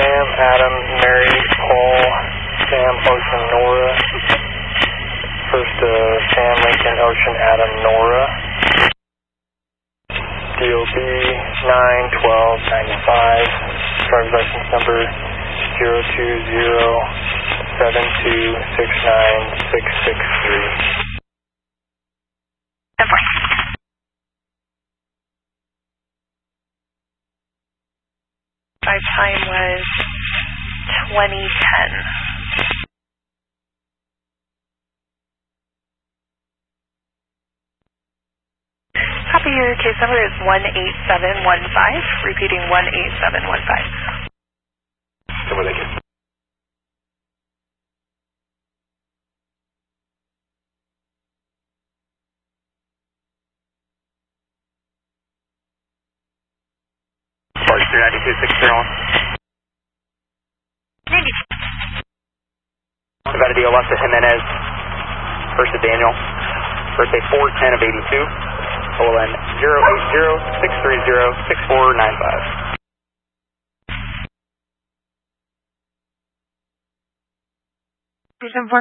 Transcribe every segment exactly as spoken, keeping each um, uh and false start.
Sam, Adam, Mary, Paul, Sam, Ocean, Nora. First uh, Sam, Lincoln, Ocean, Adam, Nora. D O B nine twelve ninety-five. Driver's license number zero two zero seven two six nine six six three. My time was twenty ten. Copy, your case number is one eight seven one five, repeating one eight seven one five. So where they get? Park three ninety-two six zero one. ninety. I've got a deal left to Jimenez. First to Daniel. Birthday four ten of eighty-two. O L N zero eight zero six three zero six four nine five. two seven four.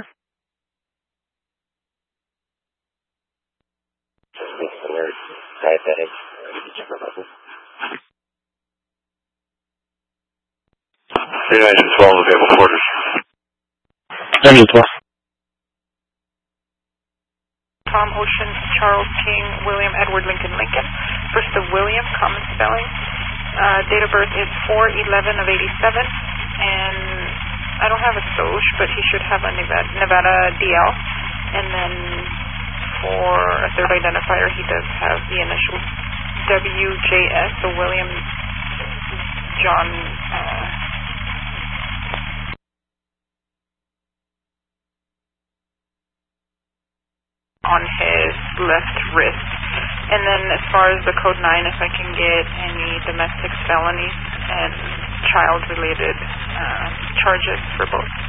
Diabetic. United twelve available quarters. United twelve. Tom, Ocean, Charles, King, William, Edward, Lincoln, Lincoln. First to William, common spelling. Uh, date of birth is four eleven of eighty-seven. And I don't have a S O C, but he should have a Nevada, Nevada D L. And then for a third identifier, he does have the initials W J S, so William John... Uh, on his left wrist. And then as far as the code nine, if I can get any domestic felonies and child-related uh, charges for both.